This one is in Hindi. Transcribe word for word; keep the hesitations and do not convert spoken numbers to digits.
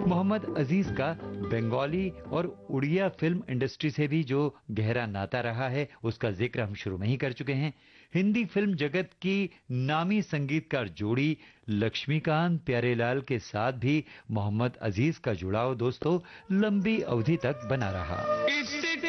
मोहम्मद अजीज का बंगाली और उड़िया फिल्म इंडस्ट्री से भी जो गहरा नाता रहा है, उसका जिक्र हम शुरू में ही कर चुके हैं। हिंदी फिल्म जगत की नामी संगीतकार जोड़ी लक्ष्मीकांत प्यारेलाल के साथ भी मोहम्मद अजीज का जुड़ाव दोस्तों लंबी अवधि तक बना रहा।